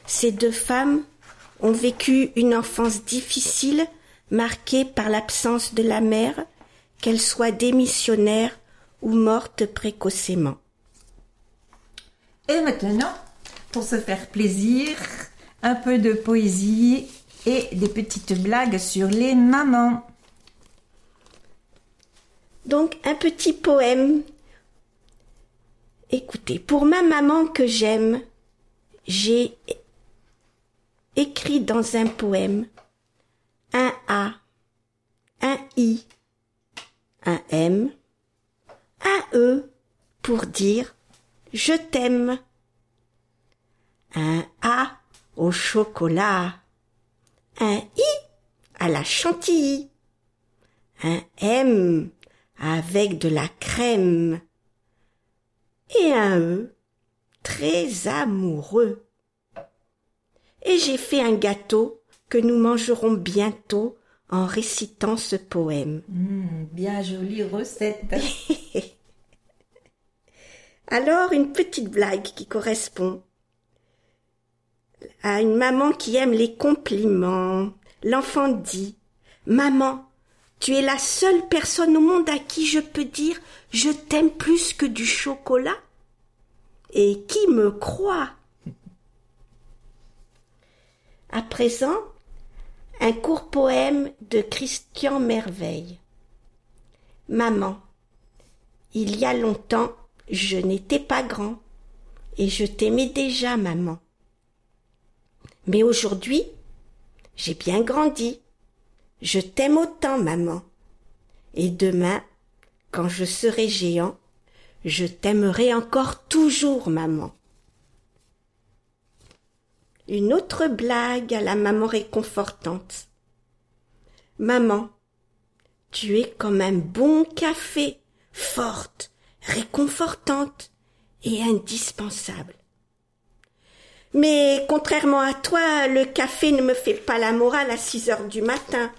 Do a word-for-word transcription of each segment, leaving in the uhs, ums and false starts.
Ces deux femmes ont vécu une enfance difficile, marquée par l'absence de la mère, qu'elle soit démissionnaire ou morte précocement. Et maintenant, pour se faire plaisir, un peu de poésie et des petites blagues sur les mamans. Donc, un petit poème. Écoutez, pour ma maman que j'aime, j'ai écrit dans un poème un A, un I, un M, un E pour dire je t'aime. Un A au chocolat, un I à la chantilly, un M avec de la crème et un E très amoureux. Et j'ai fait un gâteau que nous mangerons bientôt en récitant ce poème. Mmh, bien jolie recette. Alors, une petite blague qui correspond à une maman qui aime les compliments. L'enfant dit « Maman, tu es la seule personne au monde à qui je peux dire « Je t'aime plus que du chocolat » et qui me croit ?» À présent, un court poème de Christian Merveille. Maman, il y a longtemps, je n'étais pas grand et je t'aimais déjà, maman. Mais aujourd'hui, j'ai bien grandi. Je t'aime autant, maman. Et demain, quand je serai géant, je t'aimerai encore toujours, maman. Une autre blague à la maman réconfortante. Maman, tu es comme un bon café, forte, réconfortante et indispensable. Mais contrairement à toi, le café ne me fait pas la morale à six heures du matin.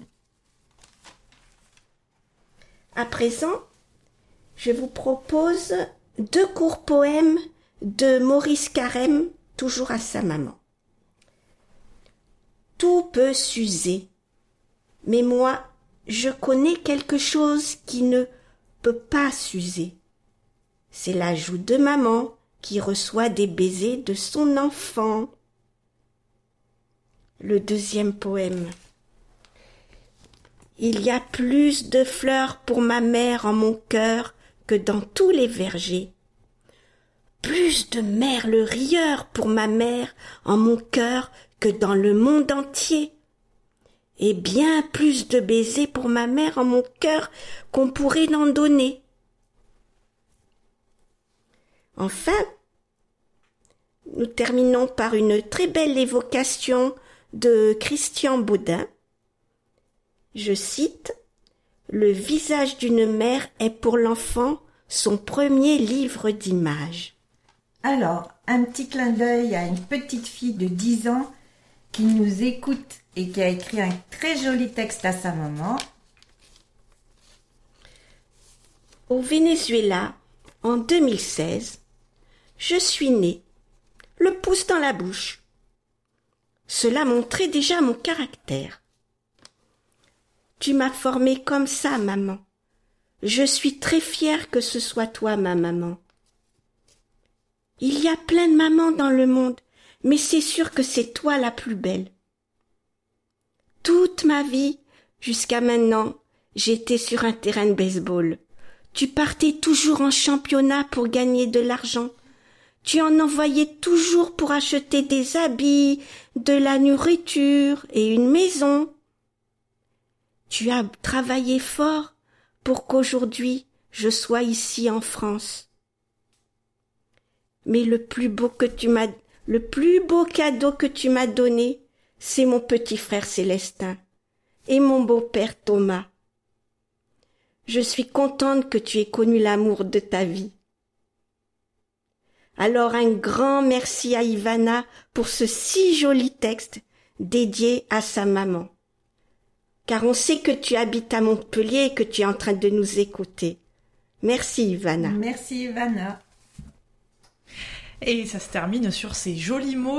À présent, je vous propose deux courts poèmes de Maurice Carême, toujours à sa maman. Tout peut s'user, mais moi, je connais quelque chose qui ne peut pas s'user. C'est la joue de maman qui reçoit des baisers de son enfant. Le deuxième poème. Il y a plus de fleurs pour ma mère en mon cœur que dans tous les vergers. Plus de merles rieurs pour ma mère en mon cœur que dans le monde entier. Et bien plus de baisers pour ma mère en mon cœur qu'on pourrait en donner. Enfin, nous terminons par une très belle évocation de Christian Baudin. Je cite « Le visage d'une mère est pour l'enfant son premier livre d'images. » Alors, un petit clin d'œil à une petite fille de dix ans qui nous écoute et qui a écrit un très joli texte à sa maman. Au Venezuela, en deux mille seize, je suis née, le pouce dans la bouche. Cela montrait déjà mon caractère. Tu m'as formée comme ça, maman. Je suis très fière que ce soit toi, ma maman. Il y a plein de mamans dans le monde, mais c'est sûr que c'est toi la plus belle. Toute ma vie, jusqu'à maintenant, j'étais sur un terrain de baseball. Tu partais toujours en championnat pour gagner de l'argent. Tu en envoyais toujours pour acheter des habits, de la nourriture et une maison. Tu as travaillé fort pour qu'aujourd'hui je sois ici en France. Mais le plus beau que tu m'as, le plus beau cadeau que tu m'as donné, c'est mon petit frère Célestin et mon beau-père Thomas. Je suis contente que tu aies connu l'amour de ta vie. Alors un grand merci à Ivana pour ce si joli texte dédié à sa maman. Car on sait que tu habites à Montpellier et que tu es en train de nous écouter. Merci Ivana. Merci Ivana. Et ça se termine sur ces jolis mots